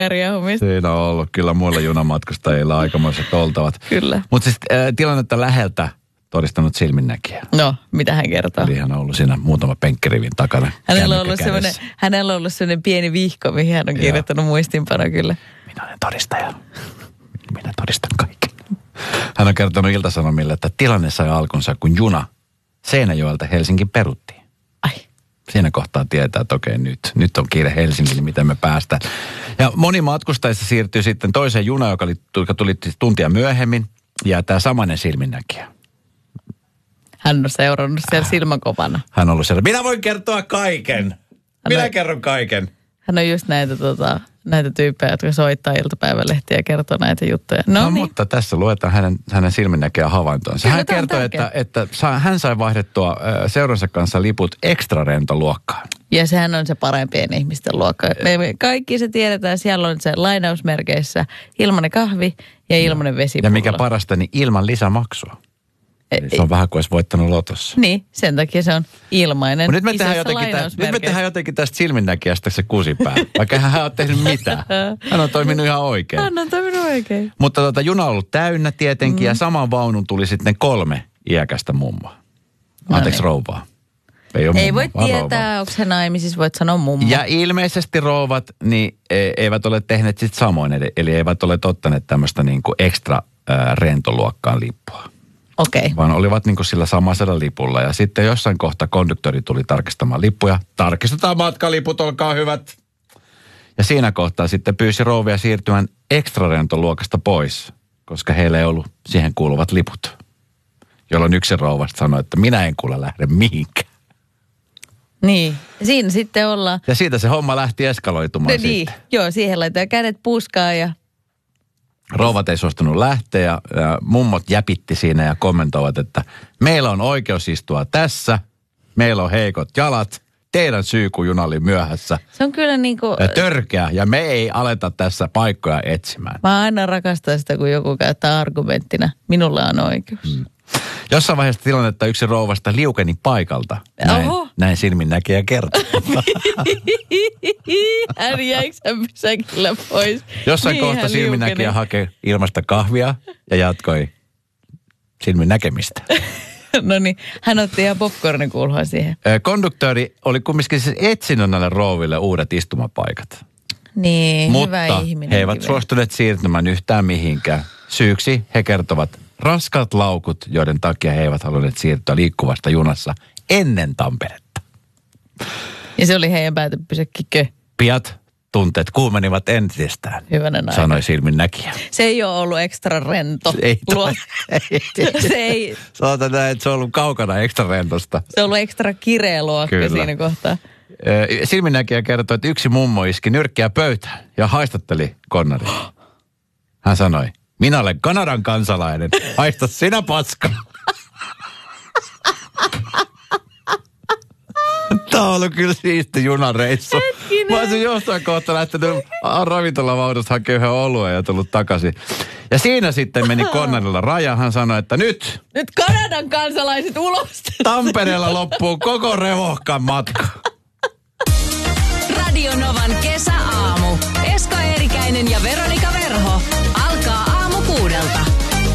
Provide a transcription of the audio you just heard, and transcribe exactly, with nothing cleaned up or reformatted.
Siinä on ollut kyllä muilla junamatkustajilla aikamoiset oltavat. Kyllä. Mutta siis äh, tilannetta läheltä todistanut silminnäkijä. No, mitä hän kertoo? Eli hän on ollut siinä muutama penkkirivin takana. Hänellä on ollut sellainen, hänellä on ollut sellainen pieni vihko, mihin hän on kirjoittanut muistinpano kyllä. Minä olen todistaja. Minä todistan kaiken. Hän on kertonut Ilta-Sanomille, että tilanne sai alkunsa, kun juna Seinäjoelta Helsingin peruttiin. Ai. Siinä kohtaa tietää, että okei, nyt, nyt on kiire Helsingille, miten me päästään. Ja moni matkustajista siirtyi sitten toiseen junaan, joka, joka tuli tuntia myöhemmin, ja tämä samainen silminnäkijä. Hän on seurannut siellä silmäkopana. Hän on ollut siellä. Minä voin kertoa kaiken. Minä on, kerron kaiken. Hän on just näitä, tota, näitä tyyppejä, jotka soittaa iltapäivälehtiä ja kertoo näitä juttuja. No, no niin. Mutta tässä luetaan hänen, hänen silminnäkijän havaintoonsa. Hän kertoi, että, että sa, hän sai vaihdettua äh, seuransa kanssa liput ekstra rentoluokkaan. Ja sehän on se parempien ihmisten luokka. Me kaikki se tiedetään, siellä on se lainausmerkeissä ilmanen kahvi ja ilmanen vesipullo. Ja mikä parasta, niin ilman lisämaksua. Eli se on vähän kuin olisi voittanut lotossa. Niin, sen takia se on ilmainen. Nyt me, tehdään jotenkin, tä, nyt me tehdään jotenkin tästä silminnäkijästä se kusipää. Vaikka hän on tehnyt mitään. Hän on toiminut ihan oikein. Hän on toiminut oikein. Mutta tota, juna on ollut täynnä tietenkin mm. ja saman vaunun tuli sitten kolme iäkästä mummoa. Anteeksi, no niin. rouvaa. Ei, Ei mummo, voi tietää, onko se naimisissa, voit sanoa mummo. Ja ilmeisesti rouvat niin e, eivät ole tehneet sit samoin, eli, eli eivät ole ottaneet tämmöistä niinku ekstra ää, rentoluokkaan lippua. Okei. Okay. Vaan olivat niin kuin sillä samaisella lipulla. Ja sitten jossain kohta konduktori tuli tarkistamaan lippuja. Tarkistetaan matkaliput, olkaa hyvät. Ja siinä kohtaa sitten pyysi rouvia siirtymään ekstrarentoluokasta pois, koska heillä ei ollut siihen kuuluvat liput. Jolloin yksi rouvasta sanoi, että minä en kuule lähde mihinkään. Niin, siinä sitten ollaan. Ja siitä se homma lähti eskaloitumaan no, niin. sitten. Joo, siihen laitetaan kädet puskaan ja... Rouvat ei suostunut lähteä ja, ja mummot jäpitti siinä ja kommentoivat, että meillä on oikeus istua tässä, meillä on heikot jalat, teidän syy kun juna oli myöhässä. Se on kyllä niin kuin... Törkeä ja me ei aleta tässä paikkoja etsimään. Mä aina rakastan sitä, kun joku käyttää argumenttina, minulla on oikeus. Hmm. Jossain vaiheessa tilannetta yksi rouvasta liukeni paikalta. Näin, näin silminnäkijä kertoo. Hän jäikö sen pysäkillä pois? Jossain niin kohta silminnäkijä hakee ilmasta kahvia ja jatkoi silmin näkemistä. No niin, hän otti ihan popcornin kulhoa siihen. Konduktööri oli kumminkin siis etsinyt näille rouville uudet istumapaikat. Niin, mutta hyvä ihminen. Mutta he eivät suostuneet siirtymään yhtään mihinkään. Syyksi he kertovat raskaat laukut, joiden takia he eivät halunneet siirtyä liikkuvasta junassa ennen Tamperetta. Ja se oli heidän päätöpysäkkikö? Piat tunteet kuumenivat entisestään, hyvänä näin. Sanoi silminnäkijä. Se ei ole ollut ekstra rento. Ei tule. Se ei. Sanotaan näin, että se on ollut kaukana ekstra rentosta. Se on ollut ekstra kireä luokka Kyllä. siinä kohtaa. Silminnäkijä kertoi, että yksi mummo iski nyrkkiä pöytään ja haistatteli Konnaria. Hän sanoi, minä olen Kanadan kansalainen, haista sinä paska. Tämä on ollut kyllä siisti junareissu. Hetkinen. Mä olisin jossain kohtaa lähtenyt ravintolavaudasta hakemaan yhden oluen ja tullut takaisin. Ja siinä sitten meni Konnarilla raja. Hän sanoi, että nyt... Nyt Kanadan kansalaiset ulos. Tampereella loppuu koko revohkan matka. Radio Novan kesäaamu. Esko Eerikäinen ja Veronika